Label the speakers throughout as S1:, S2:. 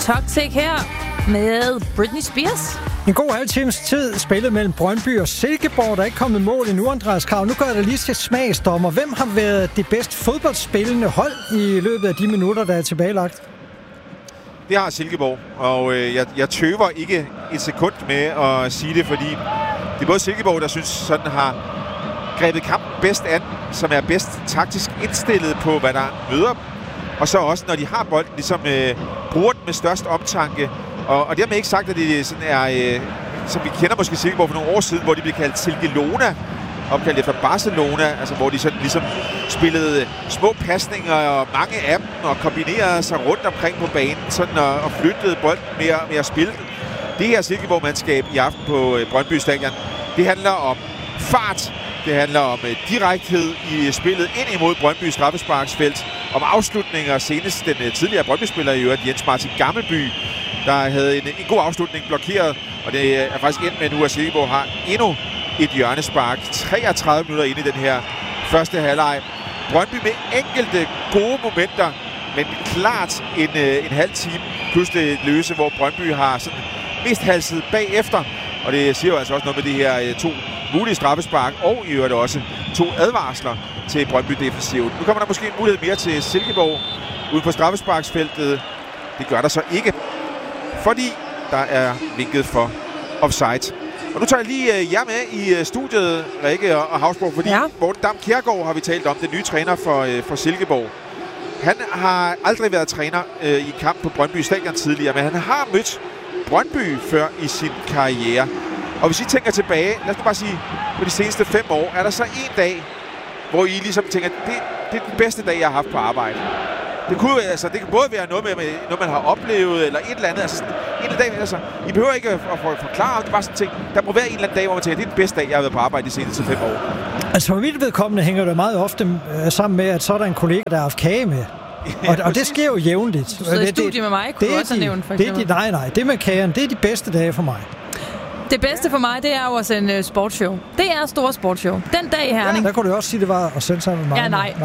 S1: Toxic her med Britney Spears.
S2: En god halv times tid spillet mellem Brøndby og Silkeborg, der er ikke kommet mål endnu, Andreas Krav. Nu gør jeg det lige til smagsdommer. Hvem har været det bedst fodboldspillende hold i løbet af de minutter, der er tilbagelagt?
S3: Det har Silkeborg, og jeg tøver ikke et sekund med at sige det, fordi det er både Silkeborg, der synes sådan har grebet kampen bedst an, som er bedst taktisk indstillet på, hvad der møder, og så også, når de har bolden, ligesom bruger den med størst omtanke. Og dermed ikke sagt, at det sådan er, som vi kender måske Silkeborg for nogle år siden, hvor de blev kaldt Silkelona, opkaldt efter Barcelona, altså hvor de sådan ligesom spillede små pasninger, og mange af dem, og kombinerede sig rundt omkring på banen, sådan og flyttede bolden med at spille. Det her Silkeborg-mandskab i aften på Brøndby Stadion, det handler om fart, det handler om direkthed i spillet ind imod Brøndby straffesparksfelt, om afslutninger, senest den tidligere Brøndby-spiller i øvrigt, Jens Martin Gammelby, der havde en god afslutning blokeret, og det er faktisk endt med nu, at Silkeborg har endnu et hjørnespark. 33 minutter inde i den her første halvleg. Brøndby med enkelte gode momenter, men klart en halv time plus det løse, hvor Brøndby har sådan mest halset bagefter, og det siger jo altså også noget med det her to mulige straffespark, og i øvrigt også to advarsler til Brøndby-defensiven. Nu kommer der måske en mulighed mere til Silkeborg ude på straffesparksfeltet. Det gør der så ikke, fordi der er vinket for offside. Og nu tager jeg lige jer med i studiet, Rikke og Havsborg, fordi Morten Dam Kjærgaard har vi talt om, den nye træner for Silkeborg. Han har aldrig været træner i kamp på Brøndby Stadion tidligere, men han har mødt Brøndby før i sin karriere. Og hvis I tænker tilbage, lad os bare sige, på de seneste 5 år, er der så en dag, hvor I ligesom tænker, det er den bedste dag, jeg har haft på arbejde. Det kan både være noget med noget, man har oplevet, eller et eller andet. Altså sådan, en eller dag, altså, I behøver ikke at forklare, det er bare sådan ting. Der må være en eller anden dag, hvor man tænker, det er den bedste dag, jeg har været på arbejde de seneste 5 år.
S2: Altså for mit vedkommende hænger det meget ofte sammen med, at så er der en kollega, der har haft kage med. Og det sker jo jævnligt.
S1: Du sidder i studie med mig, kunne du også have nævnt, for eksempel?
S2: Nej, det med kagen, det er de bedste dage for mig. Det
S1: bedste for mig, det er jo at sende sportsshow. Det er store sportsshow. Den dag i Herning.
S2: Der kunne du også sige, det var at sende sammen med mig.
S1: Ja, nej.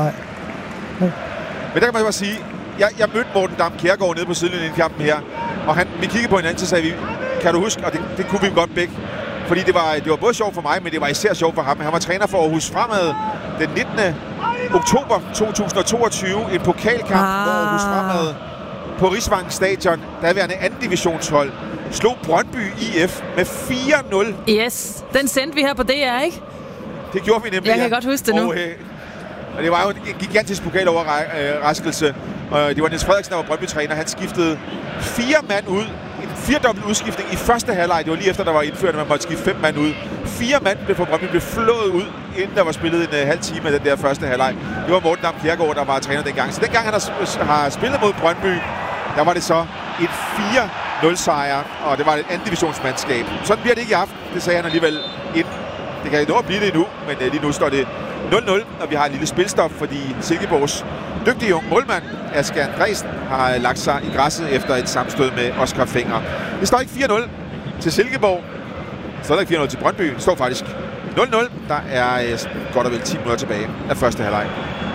S3: Men der kan man bare sige, jeg mødte Morten Dam Kjærgaard nede på sidelinjen i kampen her, og vi kiggede på hinanden, så sagde vi, kan du huske, og det kunne vi godt begge, fordi det var både sjovt for mig, men det var især sjovt for ham. Han var træner for Aarhus Fremad den 19. oktober 2022, en pokalkamp, hvor Aarhus Fremad på Rigsvangen Stadion, derværende anden divisionshold, slog Brøndby IF med 4-0.
S1: Yes, den sendte vi her på DR, ikke?
S3: Det gjorde vi nemlig.
S1: Jeg kan godt huske det nu.
S3: Og det var jo en gigantisk pokaloverraskelse. Og det var Niels Frederiksen, der var Brøndby-træner. Han skiftede 4 mand ud. En 4-dobbelt udskiftning i første halvleg. Det var lige efter, der var indført, at man måtte skifte 5 mand ud. 4 mand blev fra Brøndby blev flået ud, inden der var spillet en halv time af den der første halvleg. Det var Morten Dam Kjærgaard, der var træner dengang. Så dengang han har spillet mod Brøndby, der var det så en 4-0-sejr, og det var et anden divisionsmandskab. Sådan bliver det ikke i aften, det sagde han alligevel inden. Det kan nå at blive det endnu, men lige nu står det 0-0, og vi har en lille spilstop, fordi Silkeborgs dygtige unge målmand, Asger Andresen, har lagt sig i græsset efter et sammenstød med Oscar Fenger. Det står ikke 4-0 til Silkeborg. Det står ikke 4-0 til Brøndby. Det står faktisk 0-0. Der er godt og vel 10 minutter tilbage af første halvleg.